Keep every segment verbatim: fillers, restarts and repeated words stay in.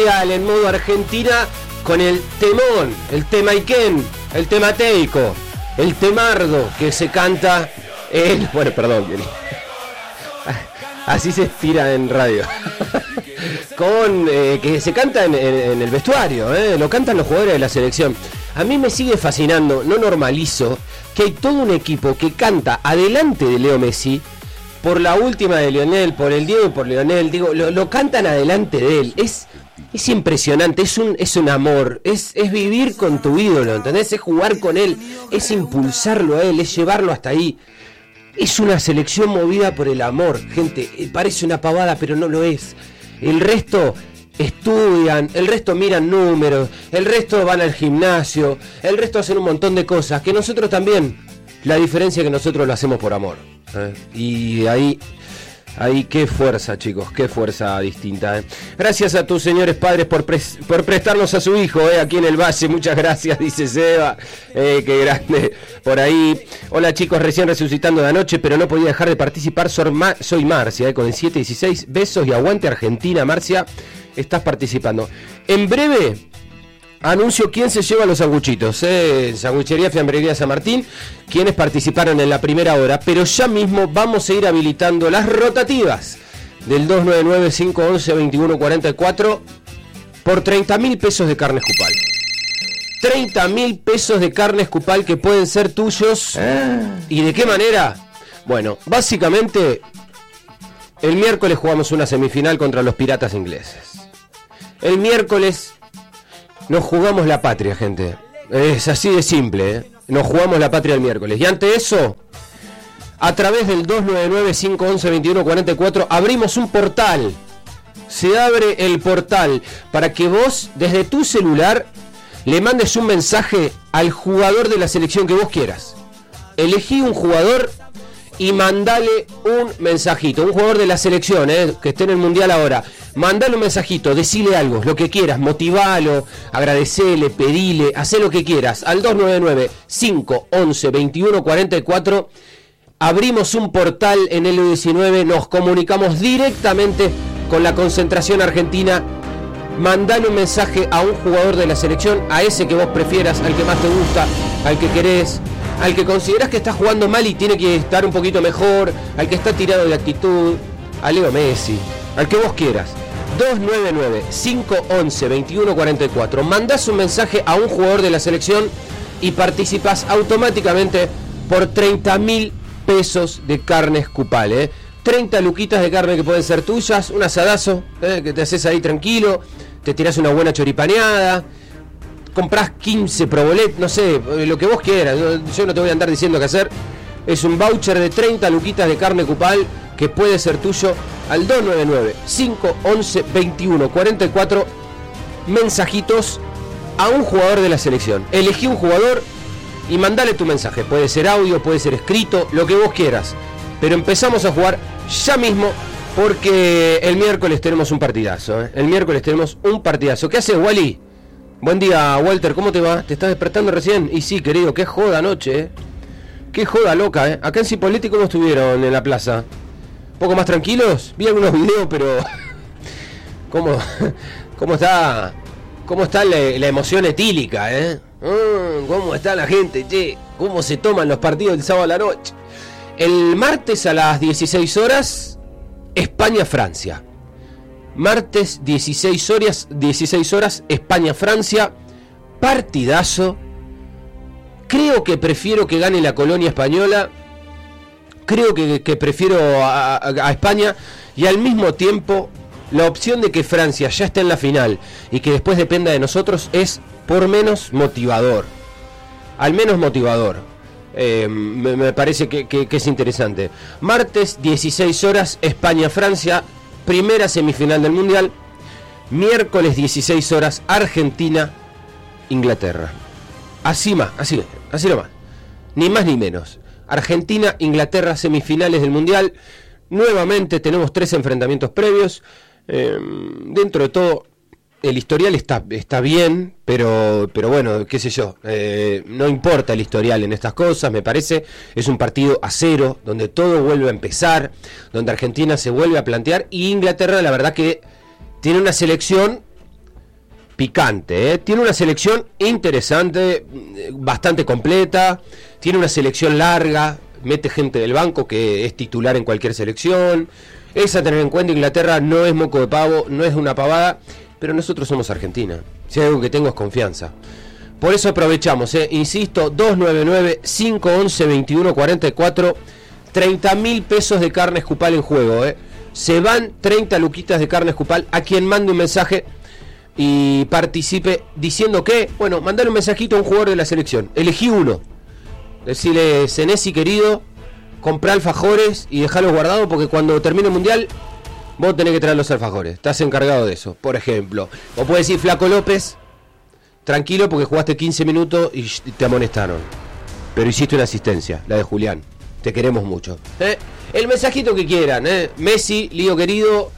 Mundial en modo Argentina con el temón, el temaiken, el temateico, el temardo que se canta en... Bueno, perdón, así se estira en radio. Con eh, que se canta en, en, en el vestuario, eh, lo cantan los jugadores de la selección. A mí me sigue fascinando, no normalizo, que hay todo un equipo que canta adelante de Leo Messi, por la última de Lionel, por el Diego y por Lionel, digo, lo, lo cantan adelante de él. Es, es impresionante, es un, es un amor, es, es vivir con tu ídolo, ¿entendés? Es jugar con él, es impulsarlo a él, es llevarlo hasta ahí. Es una selección movida por el amor, gente, parece una pavada, pero no lo es. El resto estudian, el resto miran números, el resto van al gimnasio, el resto hacen un montón de cosas, que nosotros también, la diferencia es que nosotros lo hacemos por amor. ¿eh? Y ahí, ahí qué fuerza, chicos, qué fuerza distinta. ¿eh? Gracias a tus señores padres por, pres, por prestarnos a su hijo, ¿eh? aquí en el Valle, muchas gracias, dice Seba, eh, qué grande, por ahí. Hola chicos, recién resucitando de anoche, pero no podía dejar de participar, soy, Mar, soy Marcia, ¿eh? con el siete dieciséis, besos y aguante Argentina, Marcia. Estás participando. En breve anuncio quién se lleva los sanguchitos, ¿eh? Sanguichería Fiambrería San Martín, quienes participaron en la primera hora, pero ya mismo vamos a ir habilitando las rotativas del dos nueve nueve, cinco once, veintiuno cuarenta y cuatro por treinta mil pesos de carne escupal. treinta mil pesos de carne escupal que pueden ser tuyos. ¿Y de qué manera? Bueno, básicamente el miércoles jugamos una semifinal contra los Piratas ingleses. El miércoles nos jugamos la patria, gente. Es así de simple, ¿eh? Nos jugamos la patria el miércoles. Y ante eso, a través del dos nueve nueve, cinco once, veintiuno cuarenta y cuatro, abrimos un portal. Se abre el portal para que vos, desde tu celular, le mandes un mensaje al jugador de la selección que vos quieras. Elegí un jugador y mandale un mensajito, un jugador de la selección, eh, que esté en el Mundial ahora, mandale un mensajito, decile algo, lo que quieras, motivalo, agradecele, pedile, hacé lo que quieras, al dos nueve nueve, cinco once, veintiuno cuarenta y cuatro, abrimos un portal en el U diecinueve, nos comunicamos directamente con la concentración argentina, mandale un mensaje a un jugador de la selección, a ese que vos prefieras, al que más te gusta, al que querés, al que considerás que está jugando mal y tiene que estar un poquito mejor, al que está tirado de actitud, a Leo Messi, al que vos quieras. dos nueve nueve, cinco once, veintiuno cuarenta y cuatro. Mandás un mensaje a un jugador de la selección y participás automáticamente por treinta mil pesos de carne escupal, ¿eh? treinta luquitas de carne que pueden ser tuyas, un asadazo, ¿eh? que te haces ahí tranquilo, te tirás una buena choripaneada, comprás quince probolet, no sé, lo que vos quieras, yo no te voy a andar diciendo qué hacer. Es un voucher de treinta luquitas de carne cupal que puede ser tuyo al dos nueve nueve, cinco once, veintiuno cuarenta y cuatro. Mensajitos a un jugador de la selección. Elegí un jugador y mandale tu mensaje. Puede ser audio, puede ser escrito, lo que vos quieras. Pero empezamos a jugar ya mismo porque el miércoles tenemos un partidazo, ¿eh? El miércoles tenemos un partidazo. ¿Qué haces, Wally? Buen día, Walter, ¿cómo te va? ¿Te estás despertando recién? Y sí, querido, qué joda anoche, ¿eh? Qué joda loca, ¿eh? Acá en Cipolletti, ¿cómo estuvieron en la plaza? ¿Un poco más tranquilos? Vi algunos videos, pero... ¿Cómo, cómo está cómo está la, la emoción etílica, eh? Mm, ¿Cómo está la gente, che? ¿Cómo se toman los partidos del sábado a la noche? El martes a las dieciséis horas, España-Francia. Martes, dieciséis horas, dieciséis horas, España-Francia. Partidazo. Creo que prefiero que gane la colonia española. Creo que, que prefiero a, a, a España. Y al mismo tiempo, la opción de que Francia ya esté en la final y que después dependa de nosotros es por menos motivador. Al menos motivador. Eh, me, me parece que, que, que es interesante. Martes, dieciséis horas, España-Francia. Primera semifinal del Mundial. Miércoles, dieciséis horas, Argentina-Inglaterra. Así más, así, así nomás. Ni más ni menos. Argentina, Inglaterra, semifinales del Mundial. Nuevamente tenemos tres enfrentamientos previos. Eh, dentro de todo, el historial está, está bien, pero, pero bueno, qué sé yo. Eh, no importa el historial en estas cosas, me parece. Es un partido a cero, donde todo vuelve a empezar, donde Argentina se vuelve a plantear. Y Inglaterra, la verdad que tiene una selección picante, ¿eh? Tiene una selección interesante, bastante completa, tiene una selección larga, mete gente del banco que es titular en cualquier selección. Es a tener en cuenta. Inglaterra no es moco de pavo, no es una pavada, pero nosotros somos Argentina. Si hay algo que tengo es confianza. Por eso aprovechamos, ¿eh? Insisto, dos nueve nueve, cinco once, veintiuno cuarenta y cuatro, treinta mil pesos de carne escupal en juego, ¿eh? Se van treinta luquitas de carne escupal a quien mande un mensaje y participe diciendo que, bueno, mandale un mensajito a un jugador de la selección. Elegí uno. Decirle, Senesi querido, comprá alfajores y dejalos guardados porque cuando termine el mundial vos tenés que traer los alfajores. Estás encargado de eso, por ejemplo. O puedes decir, Flaco López, tranquilo porque jugaste quince minutos y te amonestaron. Pero hiciste una asistencia, la de Julián. Te queremos mucho. ¿Eh? El mensajito que quieran, ¿eh? Messi, Lío querido,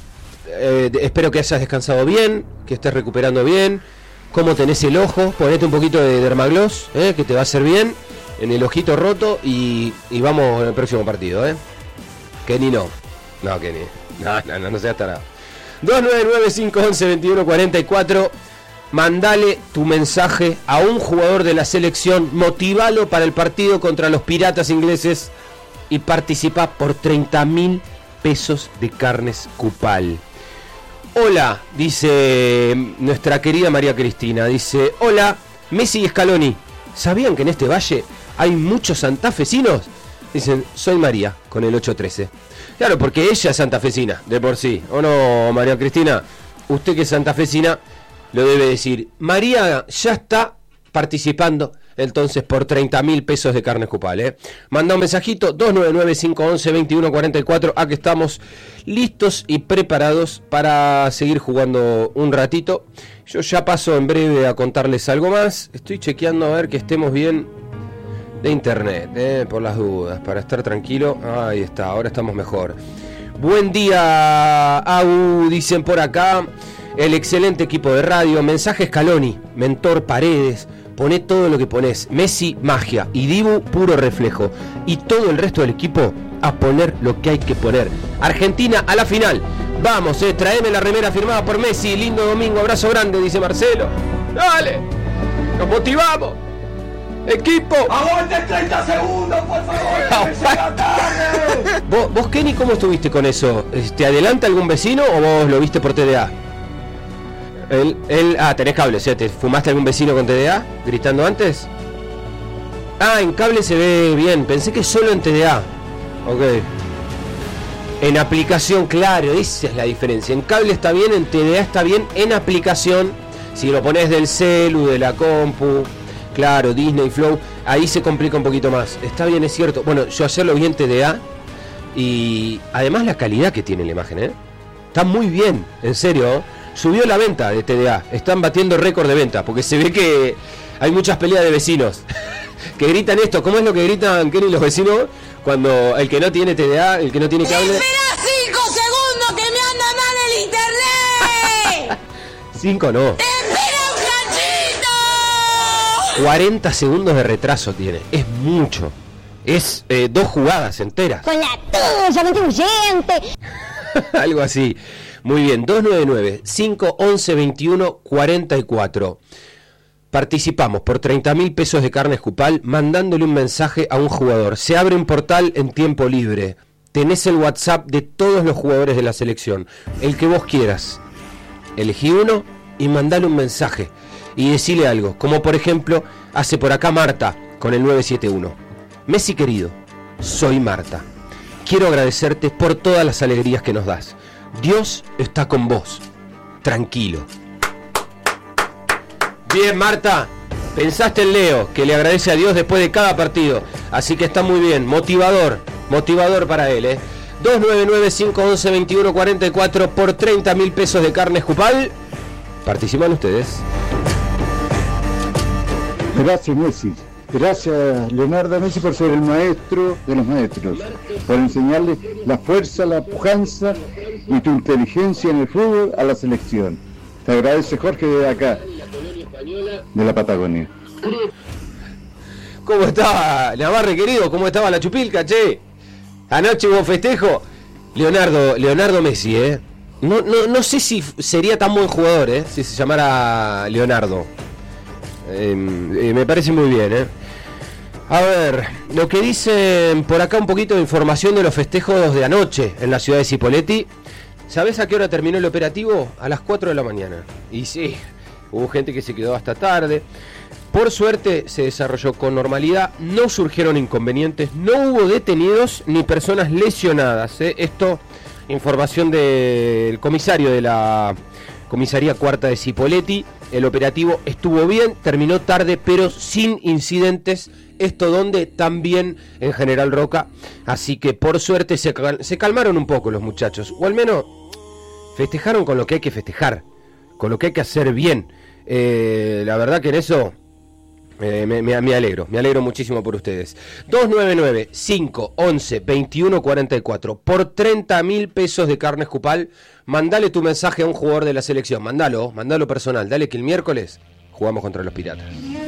eh, espero que hayas descansado bien, que estés recuperando bien. ¿Cómo tenés el ojo? Ponete un poquito de Dermagloss, ¿eh? Que te va a hacer bien en el ojito roto y, y vamos en el próximo partido, ¿eh? Kenny no. No, Kenny. No, no, no, no seas tarado. dos nueve nueve, cinco once, veintiuno cuarenta y cuatro. Mandale tu mensaje a un jugador de la selección, motivalo para el partido contra los piratas ingleses y participa por treinta mil pesos de carnes Cupal. Hola, dice nuestra querida María Cristina, dice, hola, Messi y Scaloni, ¿sabían que en este valle hay muchos santafesinos? Dicen, soy María, con el ocho trece. Claro, porque ella es santafesina, de por sí. ¿O no, María Cristina? Usted que es santafesina lo debe decir. María ya está participando entonces por treinta mil pesos de carne Cupal, ¿eh? Manda un mensajito, dos nueve nueve, cinco once, veintiuno cuarenta y cuatro. Aquí estamos listos y preparados para seguir jugando un ratito. Yo ya paso en breve a contarles algo más. Estoy chequeando a ver que estemos bien de internet, ¿eh? Por las dudas, para estar tranquilo. Ahí está, ahora estamos mejor. Buen día, Au, dicen por acá. El excelente equipo de radio. Mensaje Scaloni, mentor Paredes. Poné todo lo que ponés. Messi, magia. Y Dibu, puro reflejo. Y todo el resto del equipo a poner lo que hay que poner. Argentina a la final. Vamos, eh, traeme la remera firmada por Messi. Lindo domingo, abrazo grande, dice Marcelo. Dale, nos motivamos. Equipo. ¡Aguante treinta segundos, por favor! ¿Vos, vos, Kenny, cómo estuviste con eso? ¿Te adelanta algún vecino o vos lo viste por T D A? Él, él, ah, tenés cable, o sea, ¿te fumaste algún vecino con T D A gritando antes? Ah, en cable se ve bien, pensé que solo en T D A. Ok. En aplicación, claro, esa es la diferencia. En cable está bien, en T D A está bien, en aplicación, si lo pones del celu, de la compu, claro, Disney Flow, ahí se complica un poquito más. Está bien, es cierto. Bueno, yo ayer lo vi en T D A y además la calidad que tiene la imagen, ¿eh? Está muy bien, en serio, ¿eh? Subió la venta de T D A, están batiendo récord de venta, porque se ve que hay muchas peleas de vecinos que gritan esto. ¿Cómo es lo que gritan, Kenny, los vecinos? Cuando el que no tiene T D A, el que no tiene cable... ¡Espera cinco segundos que me anda mal el internet! Cinco no. ¡Espera un cachito! cuarenta segundos de retraso tiene, es mucho. Es eh, dos jugadas enteras. Con la tuya, contribuyente. Algo así. Muy bien, dos nueve nueve, cinco once, veintiuno cuarenta y cuatro. Participamos por treinta mil pesos de carne Cupal mandándole un mensaje a un jugador. Se abre un portal en tiempo libre. Tenés el WhatsApp de todos los jugadores de la selección. El que vos quieras. Elegí uno y mandale un mensaje. Y decile algo. Como por ejemplo, hace por acá Marta con el nueve siete uno. Messi querido, soy Marta. Quiero agradecerte por todas las alegrías que nos das. Dios está con vos. Tranquilo. Bien, Marta. Pensaste en Leo, que le agradece a Dios después de cada partido. Así que está muy bien. Motivador. Motivador para él, ¿eh? dos nueve nueve, cinco once, veintiuno cuarenta y cuatro por treinta mil pesos de carne Cupal. Participan ustedes. Gracias, Messi. Gracias, Leonardo Messi, por ser el maestro de los maestros, por enseñarle la fuerza, la pujanza y tu inteligencia en el fútbol a la selección. Te agradece Jorge de acá, de la Patagonia. ¿Cómo estaba Navarre, querido? ¿Cómo estaba la chupilca, che? Anoche hubo festejo. Leonardo, Leonardo Messi, ¿eh? No, no, no sé si sería tan buen jugador, ¿eh? Si se llamara Leonardo. Eh, eh, me parece muy bien, ¿eh? A ver, lo que dicen por acá, un poquito de información de los festejos de anoche en la ciudad de Cipolletti. ¿Sabés a qué hora terminó el operativo? A las cuatro de la mañana. Y sí, hubo gente que se quedó hasta tarde. Por suerte se desarrolló con normalidad, no surgieron inconvenientes, no hubo detenidos ni personas lesionadas, ¿eh? Esto, información del comisario de la comisaría cuarta de Cipolletti. El operativo estuvo bien, terminó tarde, pero sin incidentes. Esto donde también en General Roca. Así que por suerte se, cal- se calmaron un poco los muchachos, o al menos festejaron con lo que hay que festejar, con lo que hay que hacer bien. Eh, la verdad que en eso eh, me, me, me alegro, me alegro muchísimo por ustedes. Dos nueve nueve, cinco once, veintiuno cuarenta y cuatro. Por treinta mil pesos de carne Escupal, mandale tu mensaje a un jugador de la selección. Mandalo, mandalo personal. Dale que el miércoles jugamos contra los Piratas.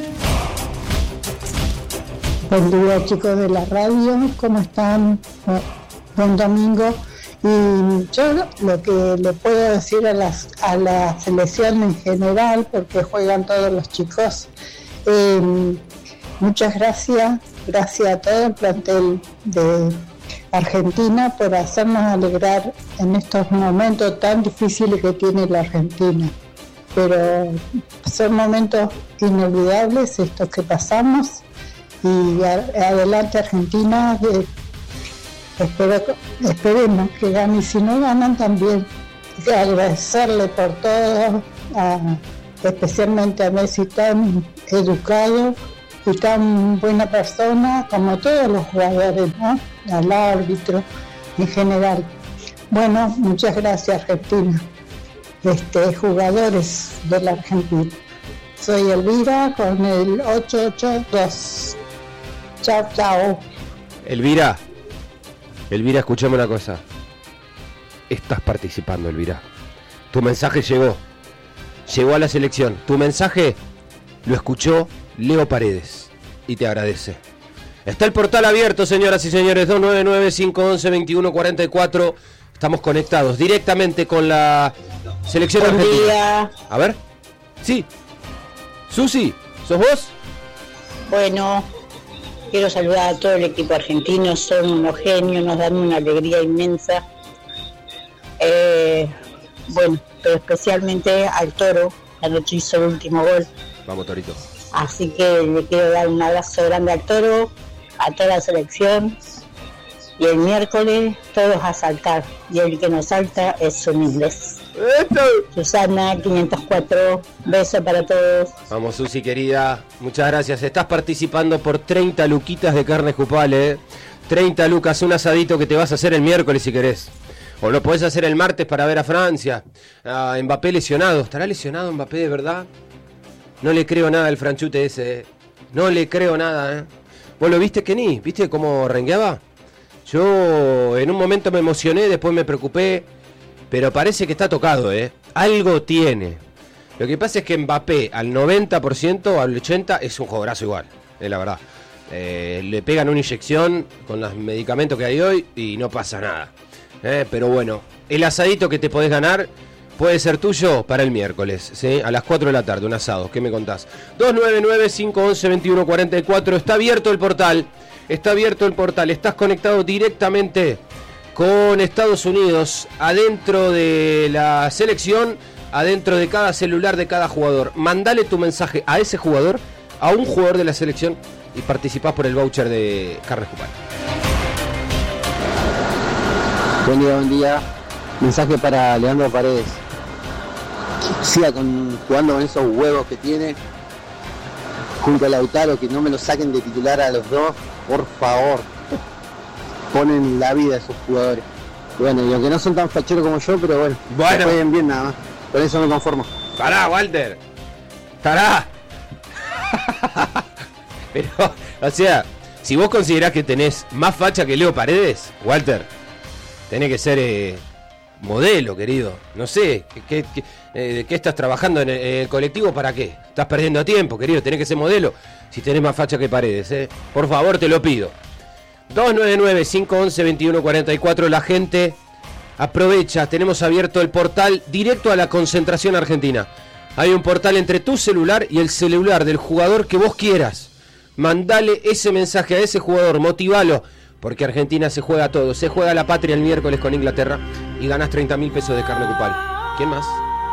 Buen día, chicos de la radio, ¿cómo están? Buen domingo. Y yo lo que le puedo decir a, las, a la selección en general, porque juegan todos los chicos, eh, muchas gracias, gracias a todo el plantel de Argentina por hacernos alegrar en estos momentos tan difíciles que tiene la Argentina. Pero son momentos inolvidables estos que pasamos, y a, adelante Argentina. De, Espero, esperemos que gane, y si no ganan también agradecerle por todo, a, especialmente a Messi, tan educado y tan buena persona como todos los jugadores, ¿no? Al árbitro en general. Bueno, muchas gracias Argentina, este, jugadores de la Argentina. Soy Elvira con el ocho ocho dos. Chao, chao. Elvira. Elvira, escuchame una cosa. Estás participando, Elvira. Tu mensaje llegó. Llegó a la selección. Tu mensaje lo escuchó Leo Paredes y te agradece. Está el portal abierto, señoras y señores. Dos nueve nueve, cinco once, veintiuno cuarenta y cuatro. Estamos conectados directamente con la selección Buen argentina. Día. A ver. Sí. Susi, ¿sos vos? Bueno, quiero saludar a todo el equipo argentino, son unos genios, nos dan una alegría inmensa. Eh, bueno, pero especialmente al Toro, anoche hizo el último gol. Vamos, Torito. Así que le quiero dar un abrazo grande al Toro, a toda la selección. Y el miércoles todos a saltar, y el que no salta es un inglés. Susana, quinientos cuatro, beso para todos. Vamos, Susi, querida, muchas gracias. Estás participando por treinta luquitas de carne Escupal, ¿eh? treinta lucas, un asadito que te vas a hacer el miércoles si querés. O lo podés hacer el martes para ver a Francia. A Mbappé lesionado. ¿Estará lesionado Mbappé de verdad? No le creo nada al franchute ese, ¿eh? No le creo nada, ¿eh? ¿Vos lo viste, Kenny? ¿Viste cómo rengueaba? Yo en un momento me emocioné, después me preocupé. Pero parece que está tocado, ¿eh? Algo tiene. Lo que pasa es que Mbappé al noventa por ciento, al ochenta por ciento, es un jugadorazo igual, es la verdad. Eh, le pegan una inyección con los medicamentos que hay hoy y no pasa nada. Eh, pero bueno, el asadito que te podés ganar puede ser tuyo para el miércoles, ¿sí? A las cuatro de la tarde, un asado. ¿Qué me contás? dos nueve nueve, cinco once, veintiuno cuarenta y cuatro. Está abierto el portal. Está abierto el portal. Estás conectado directamente con Estados Unidos, adentro de la selección, adentro de cada celular de cada jugador. Mandale tu mensaje a ese jugador, a un jugador de la selección, y participás por el voucher de carne Escupal. Buen día, buen día. Mensaje para Leandro Paredes. Siga con, jugando con esos huevos que tiene, junto a Lautaro, que no me lo saquen de titular a los dos, por favor. Ponen la vida a esos jugadores. Y bueno, y aunque no son tan facheros como yo, pero bueno, Bueno. jueguen bien nada más. Por eso me conformo. ¡Pará, Walter! ¡Pará! Pero, o sea, si vos considerás que tenés más facha que Leo Paredes, Walter, tenés que ser eh, modelo, querido. No sé, ¿qué, qué, eh, ¿qué estás trabajando en el, en el colectivo? ¿Para qué? Estás perdiendo tiempo, querido. Tenés que ser modelo si tenés más facha que Paredes, ¿eh? Por favor, te lo pido. dos nueve nueve, cinco once, veintiuno cuarenta y cuatro. La gente Aprovecha, tenemos abierto el portal directo a la concentración argentina. Hay un portal entre tu celular y el celular del jugador que vos quieras. Mandale ese mensaje a ese jugador, motivalo, porque Argentina se juega todo. Se juega la patria el miércoles con Inglaterra y ganás treinta mil pesos de carne cupal. ¿Quién más?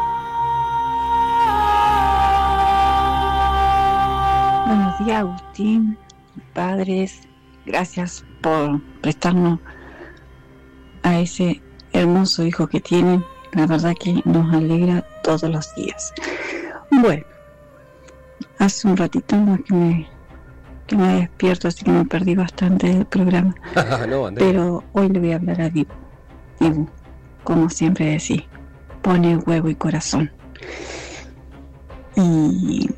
Buenos días, Agustín, padres. Gracias por prestarnos a ese hermoso hijo que tienen. La verdad que nos alegra todos los días. Bueno, hace un ratito más que me, que me despierto, así que me perdí bastante del programa. No, pero hoy le voy a hablar a Dibu. Dibu, como siempre decís, pone huevo y corazón. Y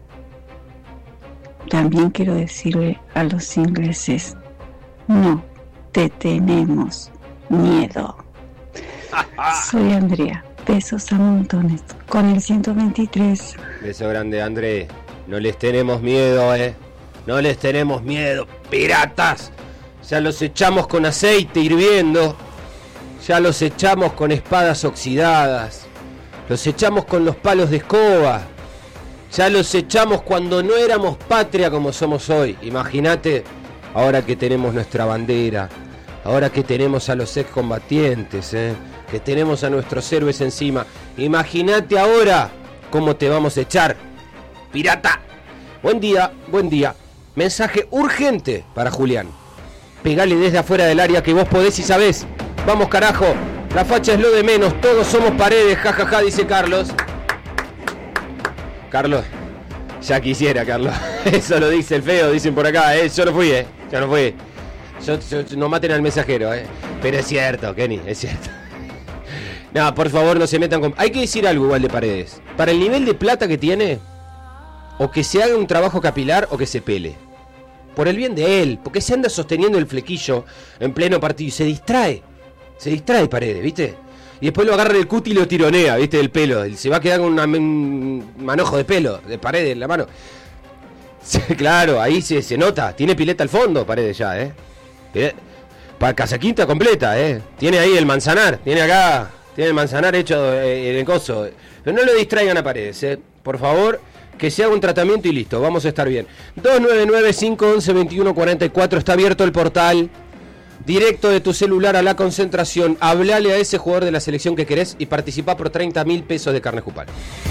también quiero decirle a los ingleses, no te tenemos miedo. Soy Andrea, besos a montones, con el ciento veintitrés. Beso grande, André. No les tenemos miedo, eh. No les tenemos miedo, piratas. Ya los echamos con aceite hirviendo. Ya los echamos con espadas oxidadas. Los echamos con los palos de escoba. Ya los echamos cuando no éramos patria como somos hoy. Imagínate, ahora que tenemos nuestra bandera, ahora que tenemos a los excombatientes, eh, que tenemos a nuestros héroes encima. Imagínate ahora cómo te vamos a echar, pirata. Buen día, buen día. Mensaje urgente para Julián. Pegale desde afuera del área que vos podés y sabés. Vamos, carajo. La facha es lo de menos. Todos somos Paredes, jajaja, ja, ja, dice Carlos. Carlos, ya quisiera, Carlos. Eso lo dice el feo, dicen por acá, eh. Yo no fui, eh. Yo no fui. Yo, yo, no maten al mensajero, eh. Pero es cierto, Kenny, es cierto. No, por favor, no se metan con... Hay que decir algo igual de Paredes. Para el nivel de plata que tiene, o que se haga un trabajo capilar o que se pele. Por el bien de él, porque se anda sosteniendo el flequillo en pleno partido y se distrae. Se distrae Paredes, ¿viste? Y después lo agarra el cuti y lo tironea, ¿viste? El pelo. Se va a quedar con una, un manojo de pelo, de Paredes en la mano. Claro, ahí se, se nota. Tiene pileta al fondo, Paredes ya, ¿eh? Para Casaquinta completa, ¿eh? Tiene ahí el manzanar. Tiene acá... Tiene el manzanar hecho eh, en el coso. Pero no lo distraigan a Paredes, eh. Por favor, que se haga un tratamiento y listo. Vamos a estar bien. dos nueve nueve, cinco once, veintiuno cuarenta y cuatro. Está abierto el portal. Directo de tu celular a la concentración. Hablale a ese jugador de la selección que querés y participá por treinta mil pesos de carne cupal.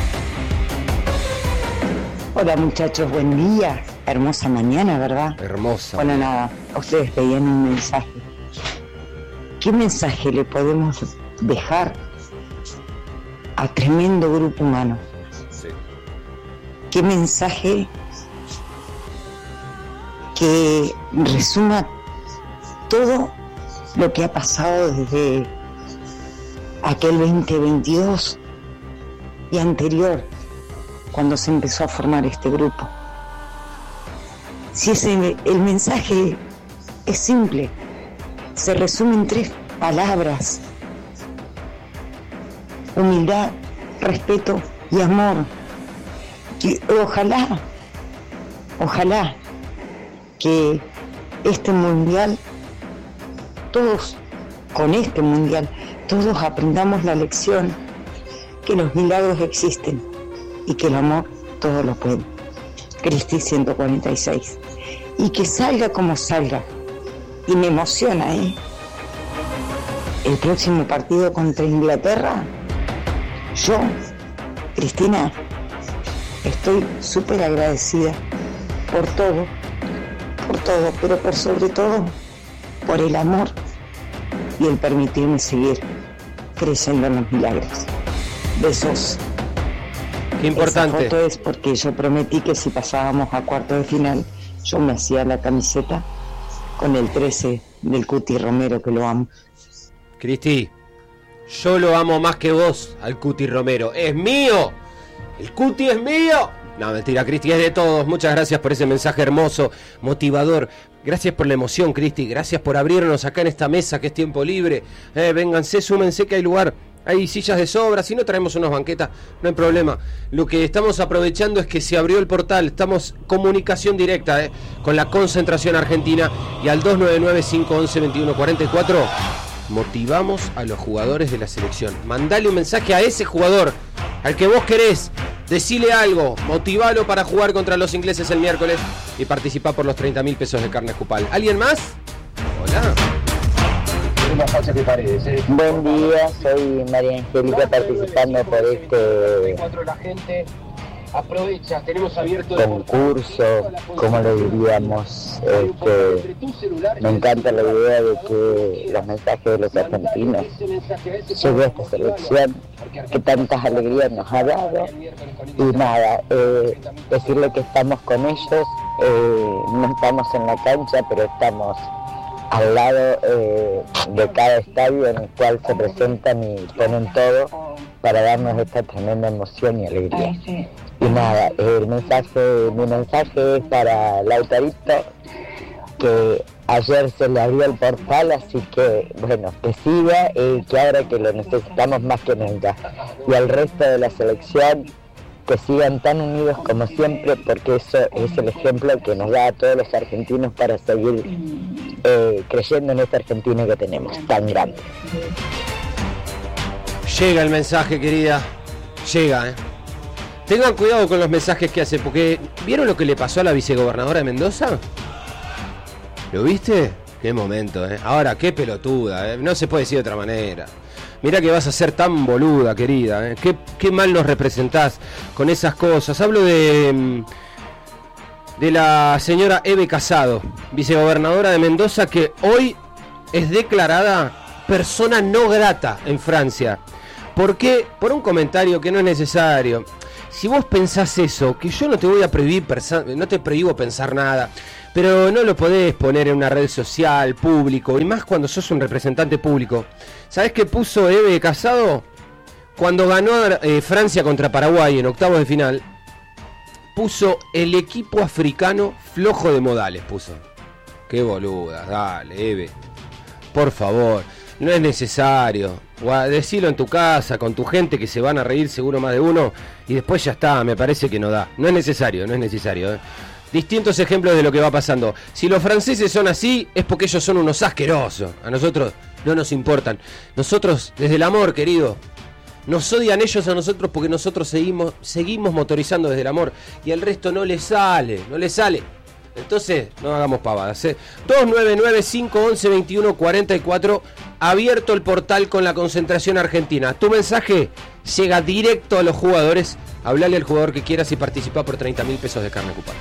Hola muchachos, buen día. Hermosa mañana, ¿verdad? Hermosa. Bueno, nada, ustedes pedían un mensaje. ¿Qué mensaje le podemos dejar a tremendo grupo humano? Sí. ¿Qué mensaje que resuma todo lo que ha pasado desde aquel veinte veintidós y anterior, cuando se empezó a formar este grupo? Si ese, el mensaje es simple, se resume en tres palabras: humildad, respeto y amor. Que ojalá, ojalá que este mundial, todos, con este mundial, todos aprendamos la lección que los milagros existen y que el amor todo lo puede. Cristi ciento cuarenta y seis. Y que salga como salga. Y me emociona, ¿eh? El próximo partido contra Inglaterra, yo, Cristina, estoy súper agradecida por todo, por todo, pero por sobre todo, por el amor y el permitirme seguir creyendo en los milagros. Besos. Qué importante. Esa foto es porque yo prometí que si pasábamos a cuarto de final, yo me hacía la camiseta con el trece del Cuti Romero, que lo amo. Cristi, yo lo amo más que vos al Cuti Romero. ¡Es mío! ¡El Cuti es mío! No, mentira, Cristi, es de todos. Muchas gracias por ese mensaje hermoso, motivador. Gracias por la emoción, Cristi. Gracias por abrirnos acá en esta mesa que es tiempo libre. Eh, vénganse, súmense que hay lugar. Hay sillas de sobra, si no traemos unas banquetas, no hay problema. Lo que estamos aprovechando es que se abrió el portal. Estamos comunicación directa eh, con la concentración argentina. Y al dos nueve nueve, cinco once, veintiuno cuarenta y cuatro motivamos a los jugadores de la selección. Mandale un mensaje a ese jugador, al que vos querés, decile algo, motivalo para jugar contra los ingleses el miércoles y participá por los treinta mil pesos de carne Cupal. ¿Alguien más? Hola. Buen día, soy María Angélica participando por este Aprovecha, tenemos abierto concurso, como le diríamos, este, me encanta la idea de que los mensajes de los argentinos lleguen a esta selección que tantas alegrías nos ha dado y nada, eh, decirle que estamos con ellos, eh, no estamos en la cancha pero estamos al lado eh, de cada estadio en el cual se presentan y ponen todo para darnos esta tremenda emoción y alegría. Y nada, el mensaje, mi mensaje es para Lautarito, que ayer se le abrió el portal, así que bueno, que siga y que ahora que lo necesitamos más que nunca. Y al resto de la selección, que sigan tan unidos como siempre, porque eso es el ejemplo que nos da a todos los argentinos para seguir eh, creyendo en esta Argentina que tenemos, tan grande. Llega el mensaje, querida, llega, ¿eh? Tengan cuidado con los mensajes que hace, porque ¿vieron lo que le pasó a la vicegobernadora de Mendoza? ¿Lo viste? Qué momento, ¿eh? Ahora, qué pelotuda, ¿eh? No se puede decir de otra manera. Mirá que vas a ser tan boluda, querida, ¿eh? Qué, qué mal nos representás con esas cosas. Hablo de, de la señora Eve Casado, vicegobernadora de Mendoza, que hoy es declarada persona no grata en Francia. ¿Por qué? Por un comentario que no es necesario. Si vos pensás eso, que yo no te voy a prohibir, no te prohíbo pensar nada, pero no lo podés poner en una red social, público, y más cuando sos un representante público. ¿Sabés qué puso Eve Casado? Cuando ganó eh, Francia contra Paraguay en octavos de final, puso el equipo africano flojo de modales, puso. Qué boluda, dale, Eve. Por favor, no es necesario. Decilo en tu casa, con tu gente, que se van a reír seguro más de uno, y después ya está, me parece que no da. No es necesario, no es necesario, ¿eh? Distintos ejemplos de lo que va pasando. Si los franceses son así, es porque ellos son unos asquerosos. A nosotros no nos importan. Nosotros, desde el amor, querido, nos odian ellos a nosotros porque nosotros seguimos, seguimos motorizando desde el amor, y el resto no les sale, no les sale. Entonces, no hagamos pavadas, ¿eh? dos nueve nueve, cinco once, veintiuno cuarenta y cuatro, abierto el portal con la concentración argentina. Tu mensaje llega directo a los jugadores. Hablale al jugador que quieras y participa por treinta mil pesos de carne Cupal.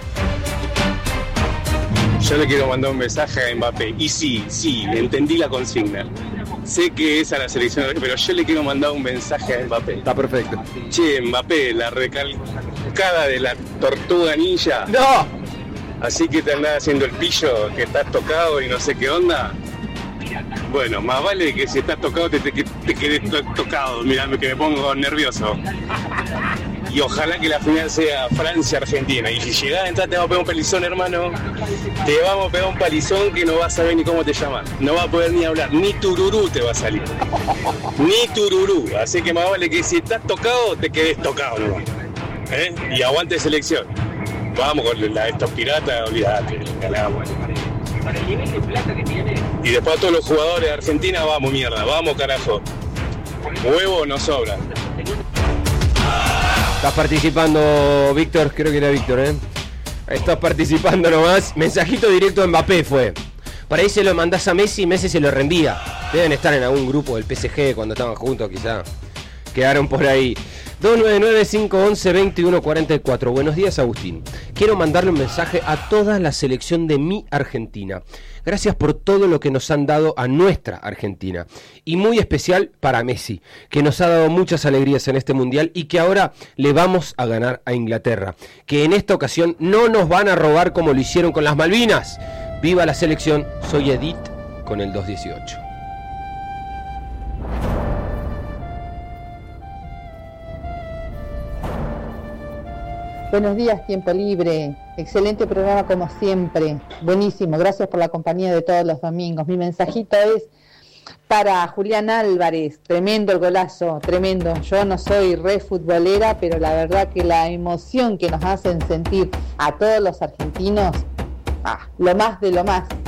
Yo le quiero mandar un mensaje a Mbappé. Y sí, sí, entendí la consigna. Sé que es a la selección, pero yo le quiero mandar un mensaje a Mbappé. Está perfecto. Che, Mbappé, la recalcada de la tortuga ninja. ¡No! Así que te andás haciendo el pillo, que estás tocado y no sé qué onda. Bueno, más vale que si estás tocado te, te, te quedes to- tocado. Mirá, que me pongo nervioso. Y ojalá que la final sea Francia-Argentina. Y si llegás a entrar te vamos a pegar un palizón, hermano. Te vamos a pegar un palizón que no vas a saber ni cómo te llamas. No vas a poder ni hablar. Ni tururú te va a salir. Ni tururú. Así que más vale que si estás tocado te quedes tocado, ¿no? ¿Eh? Y aguante selección. Vamos con la, estos piratas, olvídate, ganamos. Para el nivel de plata que tiene. Y después a todos los jugadores de Argentina, vamos mierda, vamos carajo. Huevo nos sobra. Estás participando, Víctor, creo que era Víctor, ¿eh? Estás participando nomás. Mensajito directo a Mbappé fue. Por ahí se lo mandás a Messi y Messi se lo reenvía. Deben estar en algún grupo del P S G cuando estaban juntos, quizá. Quedaron por ahí. dos nueve nueve, cinco once, veintiuno cuarenta y cuatro. Buenos días, Agustín. Quiero mandarle un mensaje a toda la selección de mi Argentina. Gracias por todo lo que nos han dado a nuestra Argentina. Y muy especial para Messi, que nos ha dado muchas alegrías en este mundial y que ahora le vamos a ganar a Inglaterra. Que en esta ocasión no nos van a robar como lo hicieron con las Malvinas. ¡Viva la selección! Soy Edith con el dos dieciocho. Buenos días, Tiempo Libre. Excelente programa como siempre. Buenísimo. Gracias por la compañía de todos los domingos. Mi mensajito es para Julián Álvarez. Tremendo el golazo, tremendo. Yo no soy re futbolera, pero la verdad que la emoción que nos hacen sentir a todos los argentinos, ah, lo más de lo más.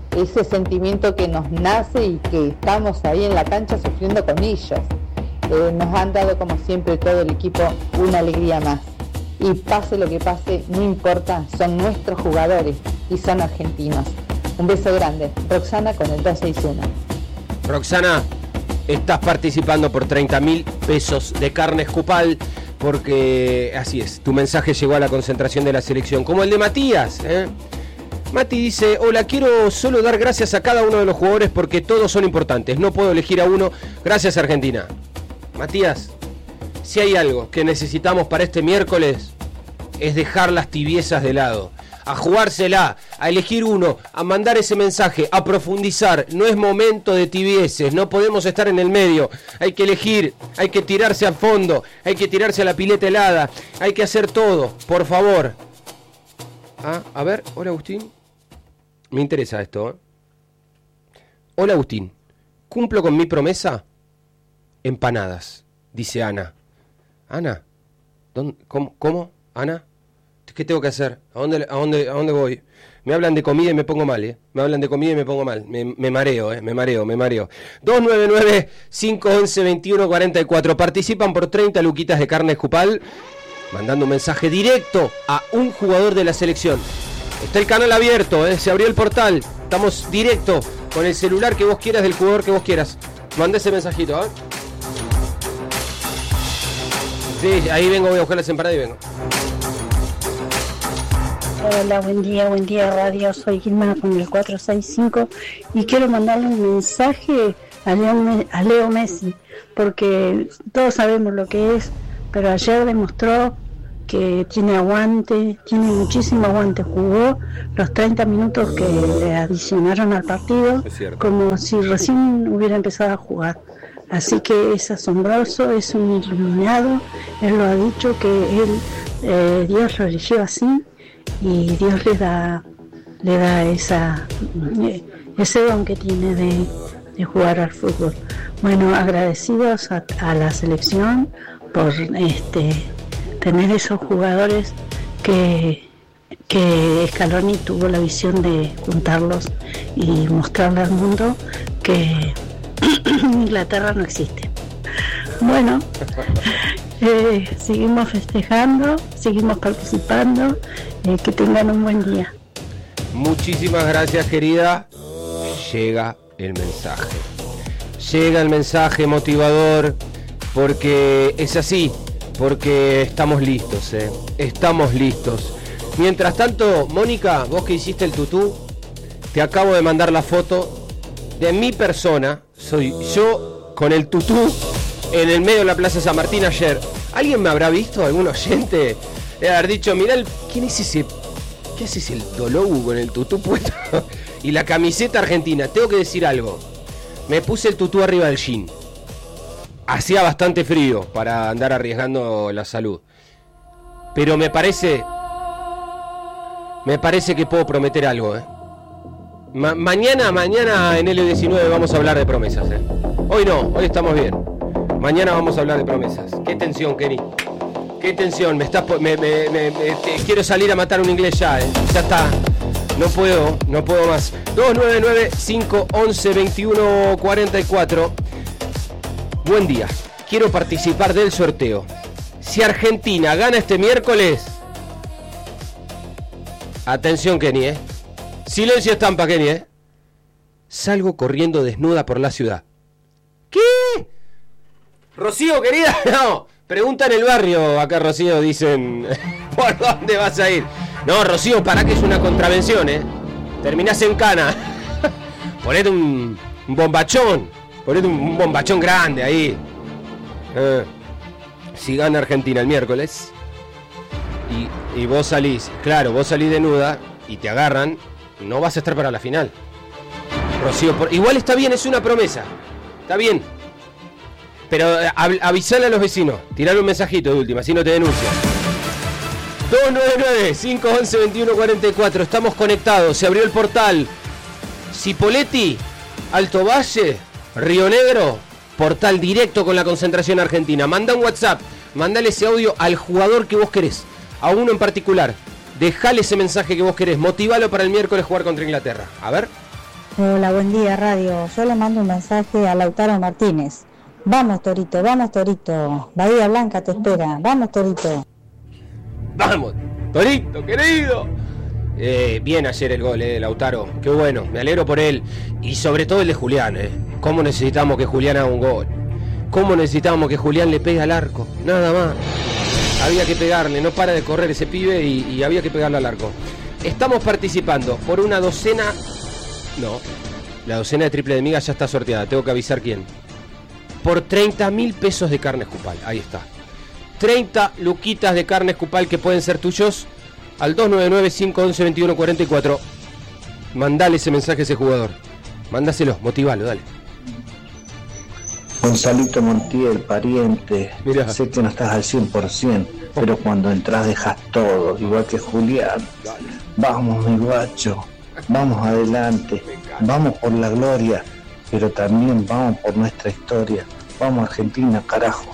ese sentimiento que nos nace y que estamos ahí en la cancha sufriendo con ellos. Eh, nos han dado, como siempre, todo el equipo una alegría más. Y pase lo que pase, no importa, son nuestros jugadores y son argentinos. Un beso grande. Roxana con el dos seis uno. Roxana, estás participando por treinta mil pesos de carne Escupal, porque así es, tu mensaje llegó a la concentración de la selección, como el de Matías, ¿eh? Mati dice: hola, quiero solo dar gracias a cada uno de los jugadores porque todos son importantes, no puedo elegir a uno. Gracias, Argentina. Matías, si hay algo que necesitamos para este miércoles es dejar las tibiezas de lado, a jugársela, a elegir uno, a mandar ese mensaje, a profundizar. No es momento de tibieces, no podemos estar en el medio. Hay que elegir, hay que tirarse al fondo, hay que tirarse a la pileta helada, hay que hacer todo, por favor. Ah, a ver, hola Agustín. Me interesa esto, ¿eh? Hola Agustín, ¿cumplo con mi promesa? Empanadas, dice Ana. Ana, ¿dónde, cómo, ¿cómo? Ana, ¿qué tengo que hacer? ¿A dónde, a dónde, a dónde voy? Me hablan de comida y me pongo mal, ¿eh? Me hablan de comida y me pongo mal. Me, me mareo, ¿eh? Me mareo, me mareo. dos nueve nueve, cinco once, veintiuno cuarenta y cuatro. Participan por treinta luquitas de carne Escupal, mandando un mensaje directo a un jugador de la selección. Está el canal abierto, ¿eh? Se abrió el portal. Estamos directo con el celular que vos quieras, del jugador que vos quieras. Manda ese mensajito, ¿eh? Sí, ahí vengo, voy a buscar las empanadas y vengo. Hola, buen día, buen día radio, soy Gilma con el cuatro seis cinco y quiero mandarle un mensaje a Leo, a Leo Messi, porque todos sabemos lo que es, pero ayer demostró que tiene aguante, tiene muchísimo aguante, jugó los treinta minutos que le adicionaron al partido como si recién hubiera empezado a jugar. Así que es asombroso, es un iluminado, él lo ha dicho que él, eh, Dios lo eligió así y Dios le da le da esa ese don que tiene de, de jugar al fútbol. Bueno, agradecidos a, a la selección por este tener esos jugadores que que Scaloni tuvo la visión de juntarlos y mostrarle al mundo que Inglaterra no existe. Bueno, eh, seguimos festejando, seguimos participando, eh, que tengan un buen día. Muchísimas gracias, querida. Llega el mensaje. Llega el mensaje motivador, porque es así, porque estamos listos, ¿eh? Estamos listos. Mientras tanto, Mónica, vos que hiciste el tutú, te acabo de mandar la foto de mi persona. Soy yo con el tutú en el medio de la Plaza San Martín ayer. ¿Alguien me habrá visto? ¿Algún oyente? De haber dicho, mirá, el, ¿quién es ese? ¿Qué haces el Dologu con el tutú puesto? Y la camiseta argentina. Tengo que decir algo. Me puse el tutú arriba del jean. Hacía bastante frío para andar arriesgando la salud. Pero me parece... Me parece que puedo prometer algo, ¿eh? Ma- mañana, mañana en L diecinueve vamos a hablar de promesas, ¿eh? Hoy no, hoy estamos bien. Mañana vamos a hablar de promesas. Qué tensión, Kenny. Qué tensión. Me estás, me, me, me, me te, quiero salir a matar un inglés ya, ¿eh? Ya está. No puedo, no puedo más. dos nueve nueve, cinco once, veintiuno cuarenta y cuatro. Buen día. Quiero participar del sorteo. Si Argentina gana este miércoles... Atención, Kenny, ¿eh? Silencio estampa, Kenny, ¿eh? Salgo corriendo desnuda por la ciudad. ¿Qué? Rocío, querida, no. Pregunta en el barrio, acá Rocío, dicen, ¿por dónde vas a ir? No, Rocío, para que es una contravención, ¿eh? Terminás en cana. Ponete un, un bombachón. Ponete un, un bombachón grande ahí. Eh, si gana Argentina el miércoles y, y vos salís, claro, vos salís desnuda y te agarran, no vas a estar para la final. Rocío, por, igual está bien, es una promesa. Está bien. Pero eh, av, avisale a los vecinos. Tirale un mensajito de última, así no te denuncian. dos nueve nueve, cinco once, veintiuno cuarenta y cuatro. Estamos conectados. Se abrió el portal. Cipolletti, Alto Valle, Río Negro. Portal directo con la concentración argentina. Manda un WhatsApp. Mandale ese audio al jugador que vos querés. A uno en particular. Dejale ese mensaje que vos querés. Motivalo para el miércoles jugar contra Inglaterra. A ver. Hola, buen día, radio. Yo le mando un mensaje a Lautaro Martínez. Vamos, Torito, vamos, Torito. Bahía Blanca te espera. Vamos, Torito. Vamos, Torito, querido. Eh, bien ayer el gol, eh, Lautaro. Qué bueno, me alegro por él. Y sobre todo el de Julián, eh. ¿Cómo necesitamos que Julián haga un gol? ¿Cómo necesitamos que Julián le pegue al arco? Nada más. Había que pegarle, no para de correr ese pibe y, y había que pegarle al arco. Estamos participando por una docena... No, la docena de triple de miga ya está sorteada, tengo que avisar quién. Por treinta mil pesos de carne escupal, ahí está. treinta luquitas de carne escupal que pueden ser tuyos al dos nueve nueve, cinco once, veintiuno cuarenta y cuatro. Mandale ese mensaje a ese jugador. Mándaselo, motivalo, dale. Gonzalito Montiel, pariente. Mirá. Sé que no estás al cien por ciento, pero cuando entras dejas todo, igual que Julián. Vamos, mi guacho. Vamos adelante, vamos por la gloria, pero también vamos por nuestra historia. Vamos Argentina, carajo.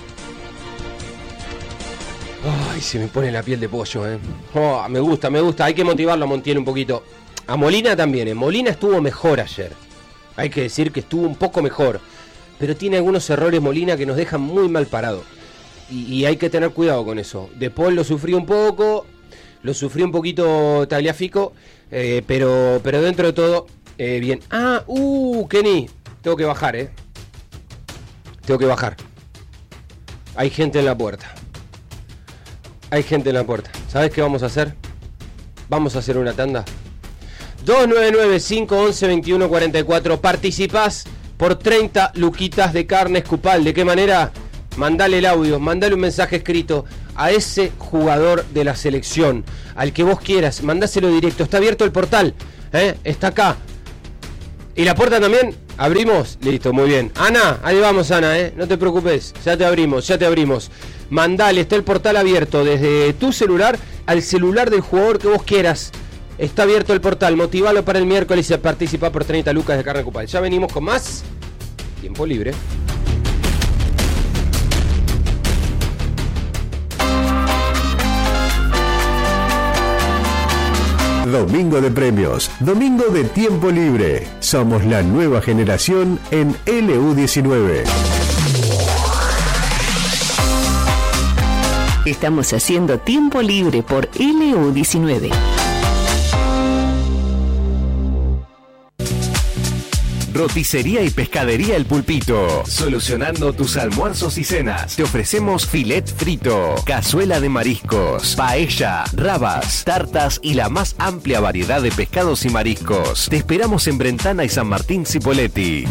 Ay, se me pone la piel de pollo, eh. Oh, me gusta, me gusta, hay que motivarlo a Montiel un poquito. A Molina también, eh. Molina estuvo mejor ayer. Hay que decir que estuvo un poco mejor, pero tiene algunos errores Molina que nos dejan muy mal parado. Y, y hay que tener cuidado con eso. De Paul lo sufrió un poco, lo sufrió un poquito Tagliafico. Eh, pero, pero dentro de todo, eh, bien. Ah, uh, Kenny, tengo que bajar, eh. Tengo que bajar. Hay gente en la puerta. Hay gente en la puerta. ¿Sabes qué vamos a hacer? Vamos a hacer una tanda. dos nueve nueve, cinco once, veintiuno cuarenta y cuatro. Participás por treinta luquitas de carne escupal. ¿De qué manera? Mandale el audio, mandale un mensaje escrito a ese jugador de la selección, al que vos quieras, mandáselo directo. Está abierto el portal, ¿eh? Está acá. ¿Y la puerta también? ¿Abrimos? Listo, muy bien. Ana, ahí vamos, Ana, ¿eh? No te preocupes, ya te abrimos, ya te abrimos. Mandale, está el portal abierto desde tu celular al celular del jugador que vos quieras. Está abierto el portal, motivalo para el miércoles y participa por treinta lucas de carne escupal. Ya venimos con más tiempo libre. Domingo de premios, domingo de tiempo libre. Somos la nueva generación en L U diecinueve. Estamos haciendo tiempo libre por L U diecinueve. Roticería y pescadería El Pulpito. Solucionando tus almuerzos y cenas. Te ofrecemos filet frito, cazuela de mariscos, paella, rabas, tartas y la más amplia variedad de pescados y mariscos. Te esperamos en Brentana y San Martín Cipolletti.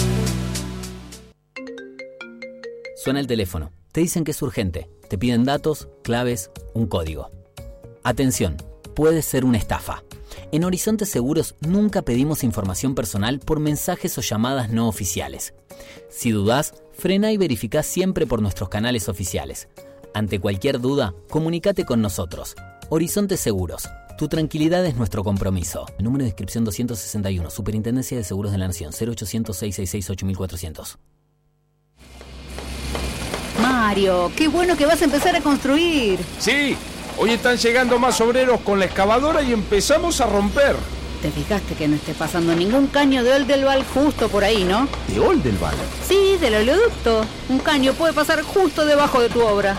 Suena el teléfono. Te dicen que es urgente. Te piden datos, claves, un código. Atención, puede ser una estafa. En Horizonte Seguros nunca pedimos información personal por mensajes o llamadas no oficiales. Si dudás, frena y verificá siempre por nuestros canales oficiales. Ante cualquier duda, comunícate con nosotros. Horizonte Seguros. Tu tranquilidad es nuestro compromiso. Número de inscripción doscientos sesenta y uno. Superintendencia de Seguros de la Nación. cero ochocientos, seiscientos sesenta y seis, ocho mil cuatrocientos. Mario, qué bueno que vas a empezar a construir. Sí. Hoy están llegando más obreros con la excavadora y empezamos a romper. Te fijaste que no esté pasando ningún caño de Oldelval justo por ahí, ¿no? ¿De Oldelval? Sí, del oleoducto. Un caño puede pasar justo debajo de tu obra.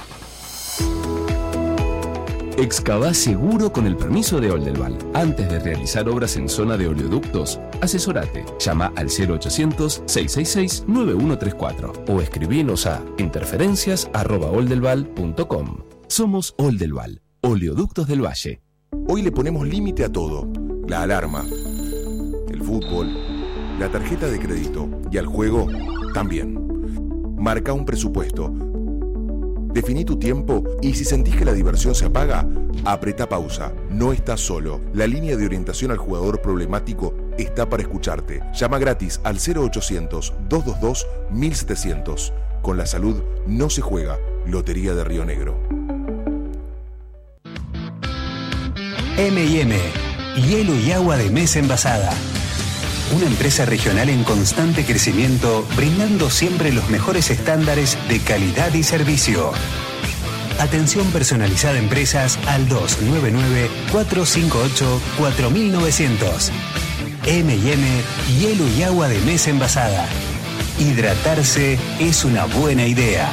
Excavá seguro con el permiso de Oldelval. Antes de realizar obras en zona de oleoductos, asesorate. Llama al cero ochocientos, seiscientos sesenta y seis, nueve uno tres cuatro o escribinos a interferencias arroba oldelval punto com. Somos Oldelval, Oleoductos del Valle. Hoy le ponemos límite a todo. La alarma, el fútbol, la tarjeta de crédito y al juego también. Marca un presupuesto. Definí tu tiempo y si sentís que la diversión se apaga, apretá pausa. No estás solo. La línea de orientación al jugador problemático está para escucharte. Llama gratis al cero ochocientos, doscientos veintidós, mil setecientos. Con la salud no se juega. Lotería de Río Negro. eme y eme, hielo y agua de mesa envasada. Una empresa regional en constante crecimiento, brindando siempre los mejores estándares de calidad y servicio. Atención personalizada a empresas al dos nueve nueve, cuatro cinco ocho, cuatro mil novecientos. eme y eme, hielo y agua de mesa envasada. Hidratarse es una buena idea.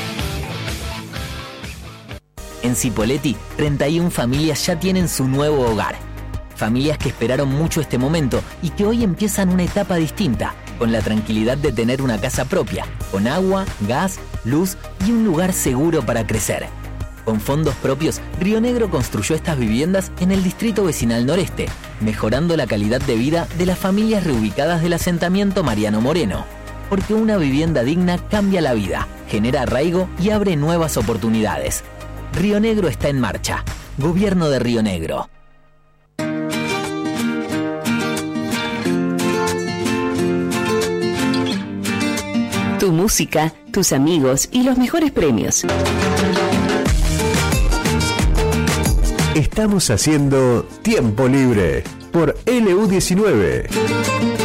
En Cipolletti, treinta y una familias ya tienen su nuevo hogar. Familias que esperaron mucho este momento y que hoy empiezan una etapa distinta, con la tranquilidad de tener una casa propia, con agua, gas, luz y un lugar seguro para crecer. Con fondos propios, Río Negro construyó estas viviendas en el distrito vecinal noreste, mejorando la calidad de vida de las familias reubicadas del asentamiento Mariano Moreno. Porque una vivienda digna cambia la vida, genera arraigo y abre nuevas oportunidades. Río Negro está en marcha. Gobierno de Río Negro. Tu música, tus amigos y los mejores premios. Estamos haciendo Tiempo Libre por L U diecinueve.